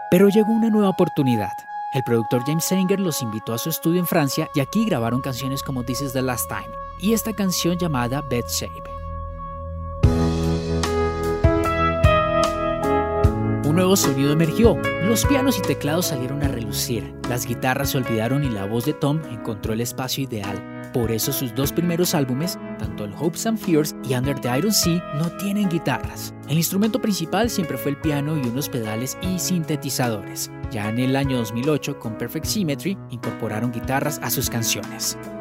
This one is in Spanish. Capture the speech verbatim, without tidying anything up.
Pero llegó una nueva oportunidad. El productor James Sanger los invitó a su estudio en Francia y aquí grabaron canciones como This Is The Last Time y esta canción llamada Bed Shape. Un nuevo sonido emergió, los pianos y teclados salieron a relucir, las guitarras se olvidaron y la voz de Tom encontró el espacio ideal. Por eso sus dos primeros álbumes, tanto el Hopes and Fears y Under the Iron Sea, no tienen guitarras. El instrumento principal siempre fue el piano y unos pedales y sintetizadores. Ya en el año dos mil ocho, con Perfect Symmetry, incorporaron guitarras a sus canciones.